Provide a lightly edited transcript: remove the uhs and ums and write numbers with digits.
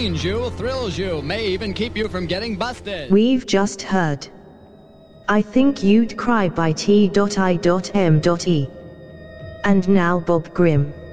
entertains you, thrills you, may even keep you from getting busted. We've just heard I Think You'd Cry by T.I.M.E. And now Bob Grimm.